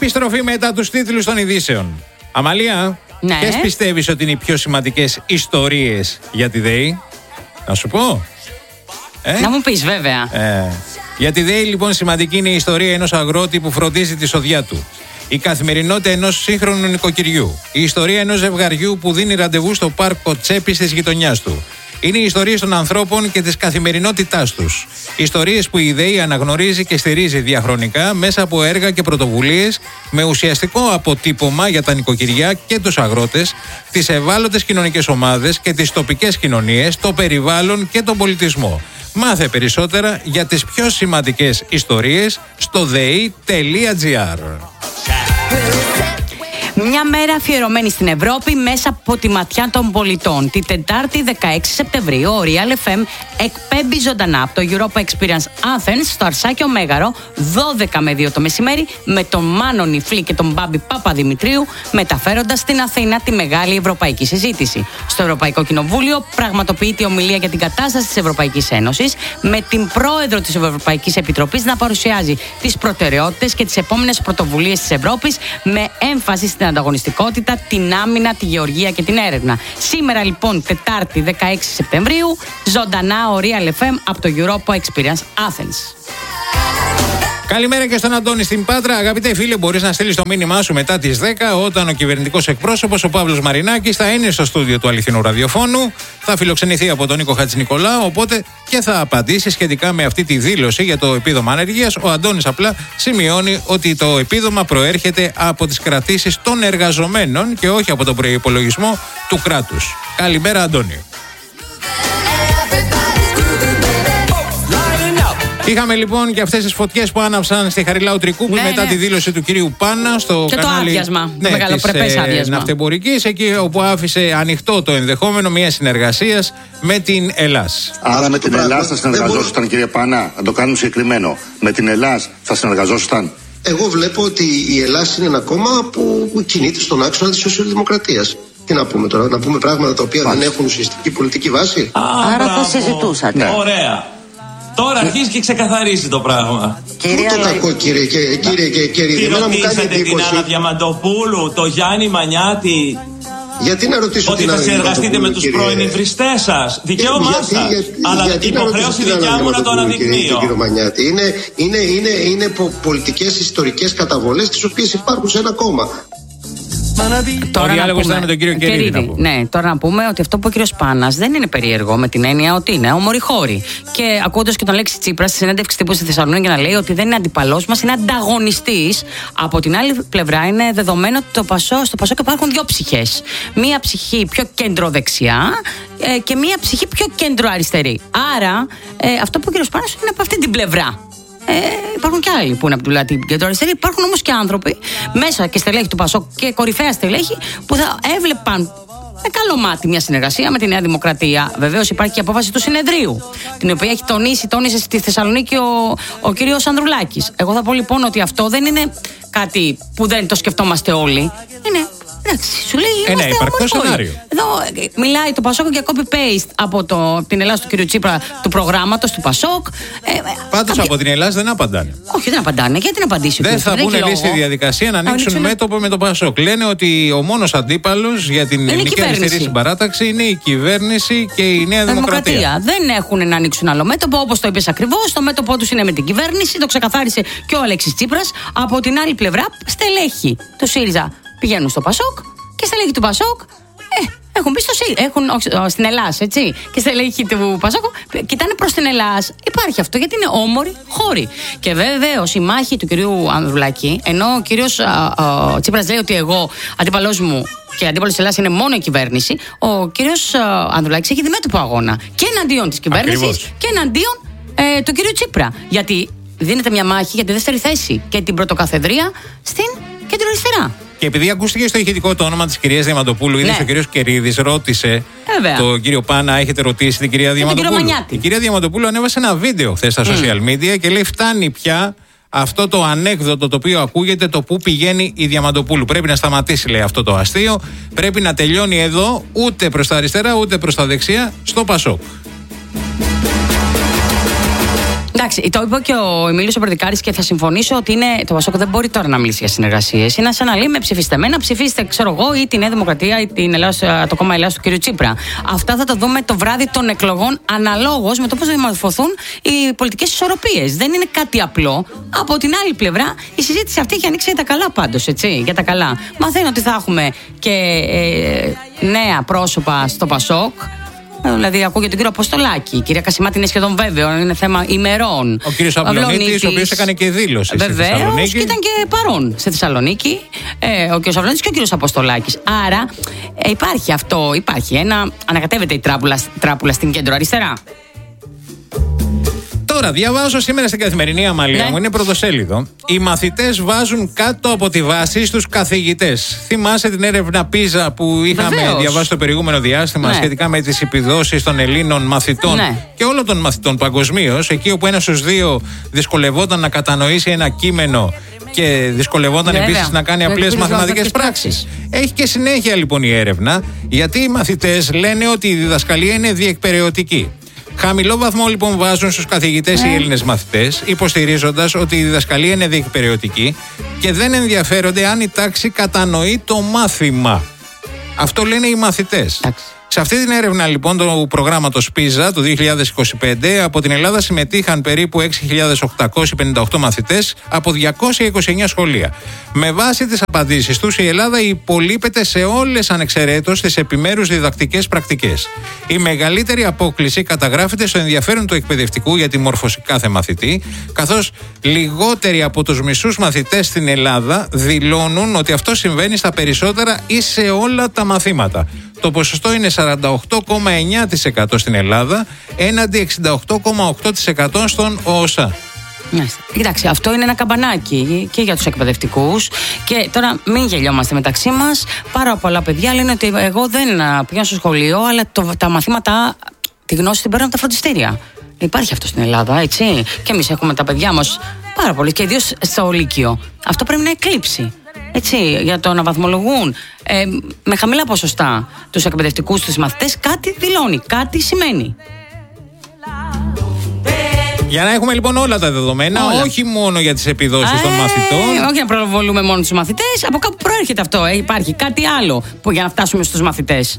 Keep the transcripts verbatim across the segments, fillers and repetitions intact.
Επιστροφή μετά τους τίτλους των ειδήσεων. Αμαλία, ναι. ποιες πιστεύεις ότι είναι οι πιο σημαντικές ιστορίες για τη ΔΕΗ? Να σου πω. Ε? Να μου πεις βέβαια. Ε. Για τη ΔΕΗ λοιπόν σημαντική είναι η ιστορία ενός αγρότη που φροντίζει τη σοδιά του. Η καθημερινότητα ενός σύγχρονου νοικοκυριού. Η ιστορία ενός ζευγαριού που δίνει ραντεβού στο πάρκο Τσέπης της γειτονιάς του. Είναι οι ιστορίες των ανθρώπων και της καθημερινότητάς τους. Ιστορίες που η ΔΕΗ αναγνωρίζει και στηρίζει διαχρονικά μέσα από έργα και πρωτοβουλίες με ουσιαστικό αποτύπωμα για τα νοικοκυριά και τους αγρότες, τις ευάλωτες κοινωνικές ομάδες και τις τοπικές κοινωνίες, το περιβάλλον και τον πολιτισμό. Μάθε περισσότερα για τις πιο σημαντικές ιστορίες στο δέι τελεία τζι άρ. Μια μέρα αφιερωμένη στην Ευρώπη μέσα από τη ματιά των πολιτών. Τη Τετάρτη δεκαέξι Σεπτεμβρίου, ο Real εφ εμ εκπέμπει ζωντανά από το Europa Experience Athens στο Αρσάκιο Μέγαρο, δώδεκα με δύο το μεσημέρι, με τον Μάνο Νιφλή και τον Μπάμπη Παπαδημητρίου, μεταφέροντας στην Αθήνα τη μεγάλη ευρωπαϊκή συζήτηση. Στο Ευρωπαϊκό Κοινοβούλιο πραγματοποιείται η ομιλία για την κατάσταση της Ευρωπαϊκής Ένωσης, με την πρόεδρο της Ευρωπαϊκής Επιτροπής να παρουσιάζει τις προτεραιότητες και τις επόμενες πρωτοβουλίες της Ευρώπης, με έμφαση στην ανταγωνιστικότητα, την άμυνα, τη γεωργία και την έρευνα. Σήμερα λοιπόν, Τετάρτη δεκαέξι Σεπτεμβρίου, ζωντανά ο Real εφ εμ από το Europa Experience Athens. Καλημέρα και στον Αντώνη στην Πάτρα. Αγαπητέ φίλε, μπορείς να στείλεις το μήνυμά σου μετά τις δέκα, όταν ο κυβερνητικός εκπρόσωπος, ο Παύλος Μαρινάκης, θα είναι στο στούντιο του Αληθινού Ραδιοφώνου. Θα φιλοξενηθεί από τον Νίκο Χατζηνικολάου, οπότε και θα απαντήσει σχετικά με αυτή τη δήλωση για το επίδομα ανεργίας. Ο Αντώνης απλά σημειώνει ότι το επίδομα προέρχεται από τις κρατήσεις των εργαζομένων και όχι από τον προϋπολογισμό του κράτους. Καλημέρα, Αντώνη. Είχαμε λοιπόν και αυτές τις φωτιές που άναψαν στη Χαριλάου Τρικούπη, ναι, μετά ναι. τη δήλωση του κυρίου Πάνα στο και κανάλι. Και το άδειασμα, ναι, το μεγαλοπρεπές άδειασμα. Ναυτεμπορικής, εκεί όπου άφησε ανοιχτό το ενδεχόμενο μια συνεργασίας με την Ελλάς. Άρα με την Ελλάς θα συνεργαζόσασταν, κύριε Πάνα, να το κάνουμε συγκεκριμένο. Με την Ελλάς θα συνεργαζόσασταν? Εγώ βλέπω ότι η Ελλάς είναι ένα κόμμα που κινείται στον άξονα της σοσιαλδημοκρατίας. Τι να πούμε τώρα, να πούμε πράγματα τα οποία Μάλιστα. δεν έχουν ουσιαστική πολιτική βάση. Α, Άρα μπράβο. θα συζητούσατε. Ναι. Ωραία. Τώρα αρχίζει και ξεκαθαρίζει το πράγμα. Πού το κακό, κύριε και κύριε και κύριε. Τι ρωτήσατε την Άννα Διαμαντοπούλου, το Γιάννη Μανιάτη? Γιατί να ρωτήσω ότι θα συνεργαστείτε με τους πρώην υβριστές σας? Δικαίωμά σας. Αλλά γιατί υποχρέωση δικιά μου να το αναδεικνύω. Κύριο Μανιάτη, είναι, είναι, είναι, είναι πολιτικές ιστορικές καταβολές τις οποίες υπάρχουν σε ένα κόμμα. Τώρα να πούμε, με τον κύριο Κερίδη, Κερίδη, να πούμε. ναι, τώρα να πούμε ότι αυτό που ο κύριος Πάνας δεν είναι περίεργο, με την έννοια ότι είναι ομορυχώρη. Και ακούγοντας και τον Λέξη Τσίπρα στη συνέντευξη τύπου στη Θεσσαλονίκη να λέει ότι δεν είναι αντιπαλός μας, είναι ανταγωνιστής. Από την άλλη πλευρά είναι δεδομένο ότι το Πασό, στο Πασόκ υπάρχουν δύο ψυχές. Μία ψυχή πιο κεντροδεξιά ε, και μία ψυχή πιο κεντροαριστερή. Άρα ε, αυτό που ο κύριος Πάνας είναι από αυτή την πλευρά. Ε, υπάρχουν και άλλοι που είναι από την κεντροαριστερή. Υπάρχουν όμως και άνθρωποι μέσα και στελέχη του Πασόκ και κορυφαία στελέχη που θα έβλεπαν με καλό μάτι μια συνεργασία με τη Νέα Δημοκρατία. Βεβαίως υπάρχει και απόφαση του συνεδρίου, την οποία έχει τονίσει, τόνισε στη Θεσσαλονίκη ο, ο κύριος Ανδρουλάκης. Εγώ θα πω λοιπόν ότι αυτό δεν είναι κάτι που δεν το σκεφτόμαστε όλοι. Είναι. Εντάξει, σου λέει ε, ναι, υπαρκτό σενάριο. Εδώ μιλάει το Πασόκ για copy-paste από, το, από την Ελλάδα του κ. Τσίπρα του προγράμματος του Πασόκ. Ε, Πάντως κάποια... από την Ελλάδα δεν απαντάνε. Όχι, δεν απαντάνε. Γιατί να απαντήσει ο Δεν θα μπουν εμείς στη διαδικασία να ανοίξουν, ανοίξουν μέτωπο με το Πασόκ. Λένε ότι ο μόνος αντίπαλος για την ελληνική αριστερή συμπαράταξη είναι η κυβέρνηση και η Νέα Δημοκρατία. Δημοκρατία. Δεν έχουν να ανοίξουν άλλο μέτωπο, όπως το είπες ακριβώς. Το μέτωπό τους είναι με την κυβέρνηση. Το ξεκαθάρισε και ο Αλέξης Τσίπρας. Από την άλλη πλευρά, στελέχη του ΣΥΡΙΖΑ πηγαίνουν στο Πασόκ και στελέχη του Πασόκ ε, έχουν μπει στο ΣΥΡΙΖΑ. Έχουν όχι, στην Ελλάδα, έτσι. Και στελέχη του Πασόκ κοιτάνε προς την Ελλάδα. Υπάρχει αυτό γιατί είναι όμοροι χώροι. Και βεβαίως η μάχη του κυρίου Ανδρουλάκη, ενώ ο κύριος Τσίπρας λέει ότι εγώ αντίπαλός μου και αντίπαλος της Ελλάδας είναι μόνο η κυβέρνηση, ο κύριος Ανδρουλάκης έχει διμέτωπο αγώνα και εναντίον της κυβέρνησης και εναντίον ε, του κύριου Τσίπρα. Γιατί δίνεται μια μάχη για τη δεύτερη θέση και την πρωτοκαθεδρία στην κεντροαριστερά. Και επειδή ακούστηκε στο ηχητικό το όνομα της κυρίας Διαμαντοπούλου, είδε ναι. ο κύριος Κερίδης ρώτησε Βέβαια. τον κύριο Πάνα, έχετε ρωτήσει την κυρία Διαμαντοπούλου? Η κυρία Διαμαντοπούλου ανέβασε ένα βίντεο χθες στα mm. social media και λέει: φτάνει πια αυτό το ανέκδοτο το οποίο ακούγεται, το πού πηγαίνει η Διαμαντοπούλου. Πρέπει να σταματήσει, λέει, αυτό το αστείο. Πρέπει να τελειώνει εδώ, ούτε προς τα αριστερά ούτε προς τα δεξιά, στο Πασόκ. Εντάξει, το είπε και ο Εμίλιος ο Περδικάρης και θα συμφωνήσω ότι είναι, το Πασόκ δεν μπορεί τώρα να μιλήσει για συνεργασίες. Είναι σαν να λέει με ψηφίστε εμένα, ψηφίστε, ξέρω εγώ, ή τη Νέα Δημοκρατία ή την Ελλάδος, το κόμμα Ελλάδος του κ. Τσίπρα. Αυτά θα τα δούμε το βράδυ των εκλογών, αναλόγως με το πώς θα δημορφωθούν οι πολιτικές ισορροπίες. Δεν είναι κάτι απλό. Από την άλλη πλευρά, η συζήτηση αυτή έχει ανοίξει για τα καλά πάντως, έτσι. Για τα καλά. Μαθαίνω ότι θα έχουμε και ε, νέα πρόσωπα στο Πασόκ. Δηλαδή, ακούω για τον κύριο Αποστολάκη. Η κυρία Κασιμάτη είναι σχεδόν βέβαιο, είναι θέμα ημερών. Ο κύριος Αυλονίτης, ο οποίος έκανε και δήλωση. Βεβαίως, και ήταν και παρόν στη Θεσσαλονίκη. Ε, ο κύριος Αυλονίτης και ο κύριος Αποστολάκης. Άρα, ε, υπάρχει αυτό, υπάρχει ένα. Ανακατεύεται η τράπουλα, τράπουλα στην κέντρο αριστερά. Τώρα, διαβάζω σήμερα στην Καθημερινή Αμαλία, ναι, μου, είναι πρωτοσέλιδο. Οι μαθητές βάζουν κάτω από τη βάση στους καθηγητές. Θυμάσαι την έρευνα πίζα που είχαμε Βεβαίως. διαβάσει το προηγούμενο διάστημα, ναι, σχετικά με τις επιδόσεις των Ελλήνων μαθητών, ναι, και όλων των μαθητών παγκοσμίως, εκεί όπου ένας στους δύο δυσκολευόταν να κατανοήσει ένα κείμενο και δυσκολευόταν επίσης να κάνει απλές μαθηματικές πράξεις. Έχει και συνέχεια λοιπόν η έρευνα, γιατί οι μαθητές λένε ότι η διδασκαλία είναι διεκπεραιωτική. Χαμηλό βαθμό λοιπόν βάζουν στους καθηγητές οι Έλληνες μαθητές, υποστηρίζοντας ότι η διδασκαλία είναι διεκπεραιωτική και δεν ενδιαφέρονται αν η τάξη κατανοεί το μάθημα. Αυτό λένε οι μαθητές. Άξι. Σε αυτή την έρευνα λοιπόν του προγράμματος πίζα του δύο χιλιάδες είκοσι πέντε από την Ελλάδα συμμετείχαν περίπου έξι χιλιάδες οκτακόσιοι πενήντα οκτώ μαθητές από διακόσια είκοσι εννέα σχολεία. Με βάση τις απαντήσεις τους, η Ελλάδα υπολείπεται σε όλες ανεξαιρέτως τις επιμέρους διδακτικές πρακτικές. Η μεγαλύτερη απόκλιση καταγράφεται στο ενδιαφέρον του εκπαιδευτικού για τη μόρφωση κάθε μαθητή, καθώς λιγότεροι από τους μισούς μαθητές στην Ελλάδα δηλώνουν ότι αυτό συμβαίνει στα περισσότερα ή σε όλα τα μαθήματα. Το ποσοστό είναι σαράντα οκτώ κόμμα εννέα τοις εκατό στην Ελλάδα έναντι εξήντα οκτώ κόμμα οκτώ τοις εκατό στον ΟΣΑ. Κοιτάξτε, αυτό είναι ένα καμπανάκι και για τους εκπαιδευτικούς. Και τώρα μην γελιόμαστε μεταξύ μας. Πάρα πολλά παιδιά λένε ότι εγώ δεν πηγαίνω στο σχολείο, αλλά το, τα μαθήματα, τη γνώση την παίρνω από τα φροντιστήρια. Υπάρχει αυτό στην Ελλάδα, έτσι. Και εμείς έχουμε τα παιδιά μας πάρα πολύ, και ιδίως στο Λύκειο. Αυτό πρέπει να εκλείψει. Έτσι, για το να βαθμολογούν ε, με χαμηλά ποσοστά τους εκπαιδευτικούς, τους μαθητές, κάτι δηλώνει, κάτι σημαίνει. Για να έχουμε λοιπόν όλα τα δεδομένα, όλα, όχι μόνο για τις επιδόσεις ε, των μαθητών. Όχι να προβολούμε μόνο τους μαθητές, από κάπου προέρχεται αυτό. Ε, υπάρχει κάτι άλλο που για να φτάσουμε στους μαθητές.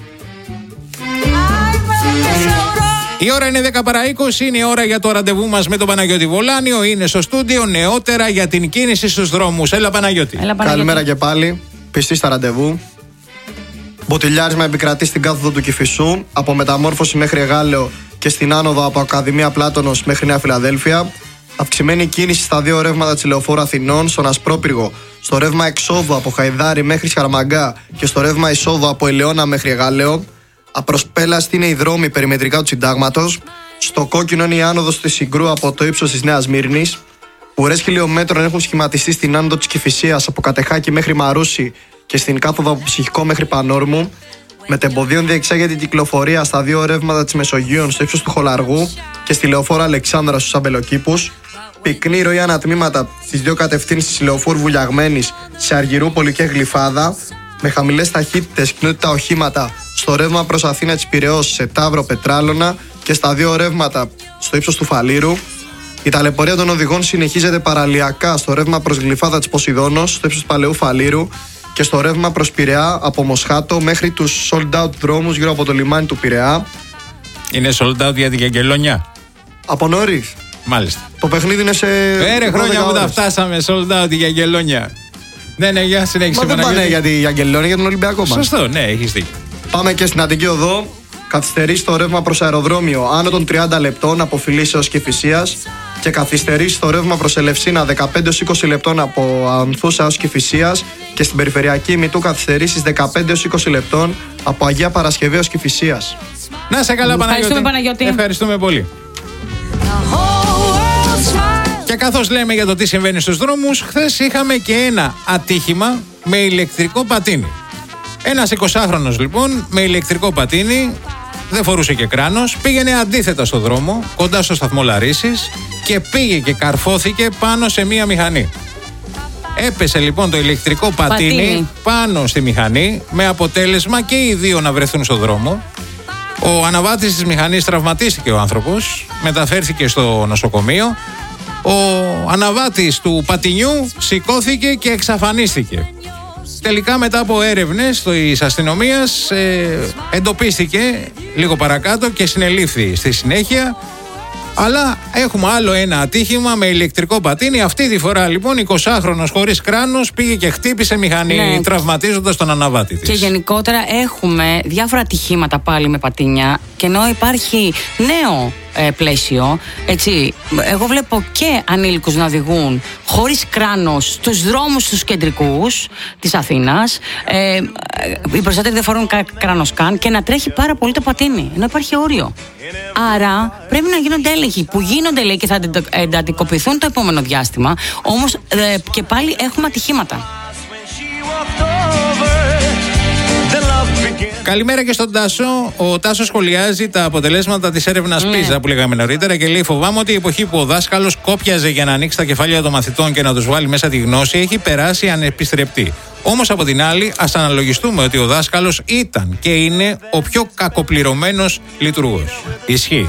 Η ώρα είναι δέκα παρά είκοσι, είναι η ώρα για το ραντεβού μας με τον Παναγιώτη Βολάνιο. Είναι στο στούντιο νεότερα για την κίνηση στους δρόμους. Έλα Παναγιώτη. Έλα, Παναγιώτη. Καλημέρα και πάλι. Πιστή στα ραντεβού. Μποτιλιάρισμα επικρατεί στην κάθοδο του Κηφισού, από Μεταμόρφωση μέχρι Εγάλεο και στην άνοδο από Ακαδημία Πλάτωνος μέχρι Νέα Φιλαδέλφια. Αυξημένη κίνηση στα δύο ρεύματα της Λεωφόρου Αθηνών, στον Ασπρόπυργο, στο ρεύμα εξόδου από Χαϊδάρη μέχρι Σχαραμαγκά και στο ρεύμα εισόδου από Ελαιώνα μέχρι Εγάλεο. Απροσπέλαστη είναι η δρόμη περιμετρικά του Συντάγματος. Στο κόκκινο είναι η άνοδος της Συγκρού από το ύψος της Νέας Μύρνης. Ουρές χιλιόμετρων έχουν σχηματιστεί στην άνοδο της Κηφισίας από Κατεχάκη μέχρι Μαρούσι και στην κάθοδο από Ψυχικό μέχρι Πανόρμου. Μετεμποδίων διεξάγεται η κυκλοφορία στα δύο ρεύματα της Μεσογείων στο ύψος του Χολαργού και στη Λεωφόρο Αλεξάνδρα στους Αμπελοκήπους. Πυκνή ροή ανατμήματα στις δύο κατευθύνσεις της Λεωφόρου Βουλιαγμένης σε Αργυρούπολη και Γλυφάδα. Με χαμηλές ταχύτητες κινούνται τα οχήματα στο ρεύμα προς Αθήνα της Πειραιώς σε Ταύρο Πετράλωνα και στα δύο ρεύματα στο ύψος του Φαλήρου. Η ταλαιπωρία των οδηγών συνεχίζεται παραλιακά στο ρεύμα προς Γλυφάδα της Ποσειδώνος, στο ύψος του Παλαιού Φαλήρου και στο ρεύμα προς Πειραιά από Μοσχάτο μέχρι τους sold out δρόμους γύρω από το λιμάνι του Πειραιά. Είναι sold out για την Αγγελονιά. Από νωρίς. Μάλιστα. Το παιχνίδι είναι σε. Πέρε χρόνια που τα φτάσαμε sold out για Αγγελονιά. Ναι, ναι, για συνέχισε. Μα δεν πάνε για την Αγγελονιά, για τον Ολυμπιακό μας. Σωστό, ναι, έχεις δίκιο. Πάμε και στην Αττική Οδό. Καθυστερήσει στο ρεύμα προς αεροδρόμιο άνω των τριάντα λεπτών από Φιλής έως Κηφισίας και καθυστερήσει στο ρεύμα προς Ελευσίνα δεκαπέντε έως είκοσι λεπτών από Ανθούσα έως Κηφισίας και στην περιφερειακή Μητού καθυστερήσεις δεκαπέντε έως είκοσι λεπτών από Αγία Παρασκευή έως Κηφισίας. Να σε καλά, Παναγιώτη. Ευχαριστούμε, Παναγιώτη. Ευχαριστούμε πολύ. Και καθώς λέμε για το τι συμβαίνει στους δρόμους, χθες είχαμε και ένα ατύχημα με ηλεκτρικό πατίνι. Ένας εικοσάχρονος λοιπόν με ηλεκτρικό πατίνι, δεν φορούσε και κράνος, πήγαινε αντίθετα στο δρόμο, κοντά στο σταθμό Λαρίσης και πήγε και καρφώθηκε πάνω σε μία μηχανή. Έπεσε λοιπόν το ηλεκτρικό πατίνι, πατίνι πάνω στη μηχανή, με αποτέλεσμα και οι δύο να βρεθούν στο δρόμο. Ο αναβάτης της μηχανής τραυματίστηκε ο άνθρωπος, μεταφέρθηκε στο νοσοκομείο. Ο αναβάτης του πατινιού σηκώθηκε και εξαφανίστηκε. Τελικά μετά από έρευνες της αστυνομίας ε, εντοπίστηκε λίγο παρακάτω και συνελήφθη στη συνέχεια. Αλλά έχουμε άλλο ένα ατύχημα με ηλεκτρικό πατίνι. Αυτή τη φορά λοιπόν εικοσάχρονος χωρίς κράνος πήγε και χτύπησε μηχανή, ναι, τραυματίζοντας τον αναβάτη της. Και γενικότερα έχουμε διάφορα ατυχήματα πάλι με πατίνια. Και ενώ υπάρχει νέο ε, πλαίσιο, έτσι, εγώ βλέπω και ανήλικους να οδηγούν χωρίς κράνος στους δρόμους τους κεντρικούς της Αθήνας. Ε, οι περισσότεροι δεν φορούν κα, κράνος καν και να τρέχει πάρα πολύ το πατίνι, ενώ υπάρχει όριο. Άρα πρέπει να γίνονται έλεγχοι που γίνονται, λέει, και θα εντατικοποιηθούν το επόμενο διάστημα. Όμως ε, και πάλι έχουμε ατυχήματα. Καλημέρα και στον Τάσο. Ο Τάσος σχολιάζει τα αποτελέσματα της έρευνας Ναι. Πίζα που λέγαμε νωρίτερα και λέει: φοβάμαι ότι η εποχή που ο δάσκαλος κόπιαζε για να ανοίξει τα κεφάλια των μαθητών και να τους βάλει μέσα τη γνώση έχει περάσει ανεπιστρεπτή. Όμως από την άλλη, ας αναλογιστούμε ότι ο δάσκαλος ήταν και είναι ο πιο κακοπληρωμένος λειτουργός. Ισχύει.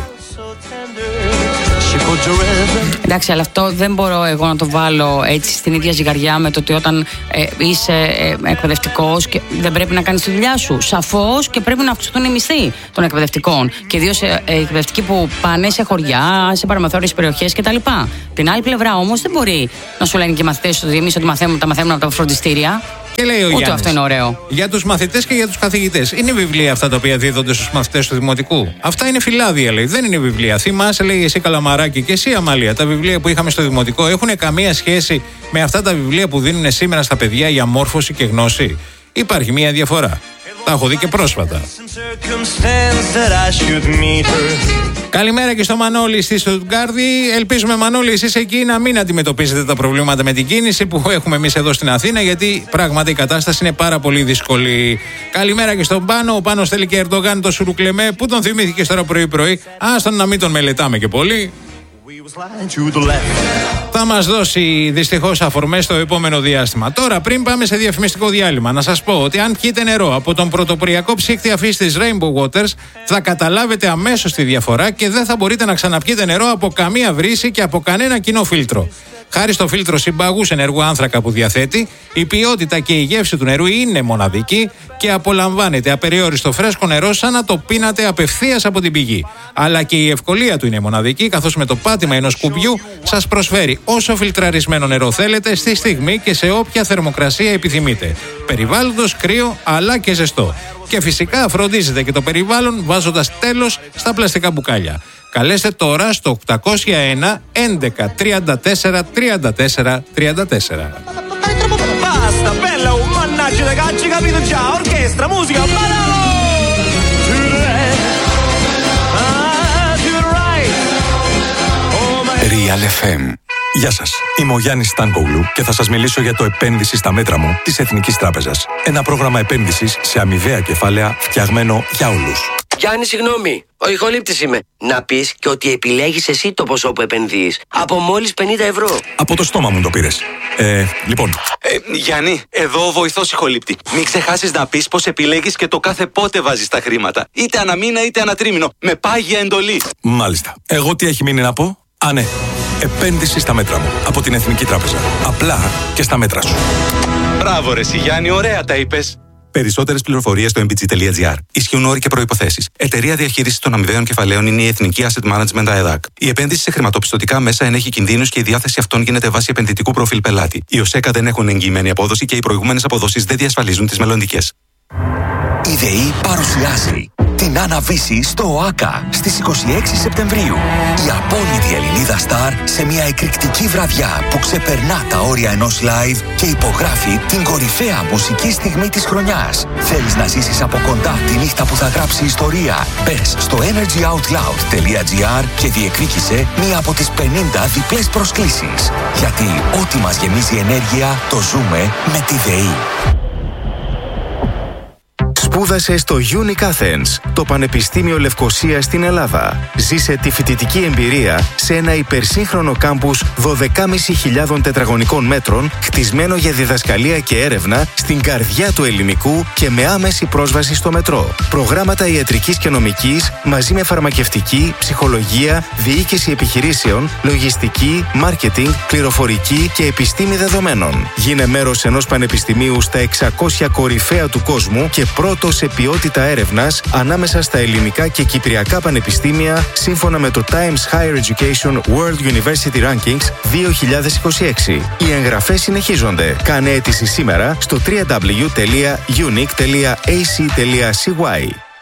Εντάξει, αλλά αυτό δεν μπορώ εγώ να το βάλω έτσι στην ίδια ζυγαριά με το ότι όταν ε, είσαι ε, εκπαιδευτικός και δεν πρέπει να κάνεις τη δουλειά σου. Σαφώς και πρέπει να αυξηθούν οι μισθοί των εκπαιδευτικών. Και ιδίως ε, ε, εκπαιδευτικοί που πάνε σε χωριά, σε παραμεθόριες περιοχές κτλ. Την άλλη πλευρά όμως δεν μπορεί να σου λένε και οι μαθητές ότι εμείς ότι μαθαίνουμε, τα μαθαίνουμε από τα φροντιστήρια. Και λέει ο Ούτε Γιάννης, αυτό είναι ωραίο. Για τους μαθητές και για τους καθηγητές. Είναι βιβλία αυτά τα οποία δίδονται στους μαθητές του δημοτικού. Αυτά είναι φυλάδια, λέει. Δεν είναι βιβλία. Θυμάσαι, λέει, εσύ Καλαμαράκη και εσύ Αμαλία. Τα βιβλία που είχαμε στο δημοτικό έχουν καμία σχέση με αυτά τα βιβλία που δίνουν σήμερα στα παιδιά για μόρφωση και γνώση? Υπάρχει μία διαφορά. Τα έχω δει και πρόσφατα. Καλημέρα και στο Μανώλη στη Στουτγκάρδη. Ελπίζουμε, Μανώλη, εσείς εκεί να μην αντιμετωπίζετε τα προβλήματα με την κίνηση που έχουμε εμείς εδώ στην Αθήνα, γιατί πράγματι η κατάσταση είναι πάρα πολύ δύσκολη. Καλημέρα και στον Πάνο. Ο Πάνος θέλει και Ερντογάν το Σουρουκλεμέ. Πού τον θυμήθηκε τώρα πρωί-πρωί? Άστον να μην τον μελετάμε και πολύ. Θα μας δώσει δυστυχώς αφορμές στο επόμενο διάστημα. Τώρα, πριν πάμε σε διαφημιστικό διάλειμμα, να σας πω ότι αν πιείτε νερό από τον πρωτοποριακό ψύκτη αφής της Rainbow Waters, θα καταλάβετε αμέσως τη διαφορά και δεν θα μπορείτε να ξαναπιείτε νερό από καμία βρύση και από κανένα κοινό φίλτρο. Χάρη στο φίλτρο συμπαγούς ενεργού άνθρακα που διαθέτει, η ποιότητα και η γεύση του νερού είναι μοναδική και απολαμβάνετε απεριόριστο φρέσκο νερό σαν να το πίνατε απευθείας από την πηγή. Αλλά και η ευκολία του είναι μοναδική, καθώς με το πάτημα ενός κουμπιού σας προσφέρει όσο φιλτραρισμένο νερό θέλετε στη στιγμή και σε όποια θερμοκρασία επιθυμείτε. Περιβάλλοντος, κρύο αλλά και ζεστό. Και φυσικά φροντίζετε και το περιβάλλον βάζοντας τέλος στα πλαστικά μπουκάλια. Καλέστε τώρα στο οκτακόσια ένα έντεκα τριάντα τέσσερα τριάντα τέσσερα τριάντα τέσσερα. Real εφ εμ. Γεια σας, είμαι ο Γιάννης Στάνκογλου και θα σας μιλήσω για το επένδυση στα μέτρα μου της Εθνικής Τράπεζας. Ένα πρόγραμμα επένδυσης σε αμοιβαία κεφάλαια φτιαγμένο για όλους. Γιάννη, συγγνώμη, ο ηχολήπτης είμαι. Να πεις και ότι επιλέγεις εσύ το ποσό που επενδύεις. Από μόλις πενήντα ευρώ. Από το στόμα μου το πήρες. Ε, λοιπόν. Ε, Γιάννη, εδώ ο βοηθός ηχολήπτη. Μην ξεχάσεις να πεις πως επιλέγεις και το κάθε πότε βάζεις τα χρήματα. Είτε ανά μήνα είτε ανά τρίμηνο. Με πάγια εντολή. Μάλιστα. Εγώ τι έχει μείνει να πω? Α, ναι. Επένδυση στα μέτρα μου. Από την Εθνική Τράπεζα. Απλά και στα μέτρα σου. Μπράβο, ρε Γιάννη, ωραία τα είπες. Περισσότερες πληροφορίες στο εμ μπι τζι τελεία τζι άρ. Ισχύουν όροι και προϋποθέσεις. Εταιρεία διαχείρισης των αμοιβαίων κεφαλαίων είναι η Εθνική Asset Management ΑΕΔΑΚ. Η επένδυση σε χρηματοπιστωτικά μέσα ενέχει κινδύνους και η διάθεση αυτών γίνεται βάσει επενδυτικού προφίλ πελάτη. Οι ΟΣΕΚΑ δεν έχουν εγγυημένη απόδοση και οι προηγούμενες αποδόσεις δεν διασφαλίζουν τις μελλοντικές. Η ΔΕΗ παρουσιάζει την Άννα-Βύση στο ΟΑΚΑ στις είκοσι έξι Σεπτεμβρίου. Η απόλυτη Ελληνίδα στάρ σε μια εκρηκτική βραδιά που ξεπερνά τα όρια ενός live και υπογράφει την κορυφαία μουσική στιγμή της χρονιάς. Θέλεις να ζήσεις από κοντά τη νύχτα που θα γράψει ιστορία? Μπες στο energyoutloud τελεία τζι άρ και διεκδίκησε μία από τις πενήντα διπλές προσκλήσεις. Γιατί ό,τι μας γεμίζει ενέργεια το ζούμε με τη ΔΕΗ. Σπούδασε στο Unique Athens, το Πανεπιστήμιο Λευκωσίας στην Ελλάδα. Ζήσε τη φοιτητική εμπειρία σε ένα υπερσύγχρονο κάμπους δώδεκάμισι χιλιάδων τετραγωνικών μέτρων, χτισμένο για διδασκαλία και έρευνα στην καρδιά του ελληνικού και με άμεση πρόσβαση στο μετρό. Προγράμματα ιατρικής και νομικής μαζί με φαρμακευτική, ψυχολογία, διοίκηση επιχειρήσεων, λογιστική, μάρκετινγκ, πληροφορική και επιστήμη δεδομένων. Γίνε μέρος ενός πανεπιστημίου στα εξακόσια κορυφαία του κόσμου και πρώτο σε ποιότητα έρευνας ανάμεσα στα ελληνικά και κυπριακά πανεπιστήμια σύμφωνα με το Times Higher Education World University Rankings δύο χιλιάδες είκοσι έξι. Οι εγγραφές συνεχίζονται. Κάνε αίτηση σήμερα στο double-u double-u double-u τελεία unique τελεία a c τελεία c y.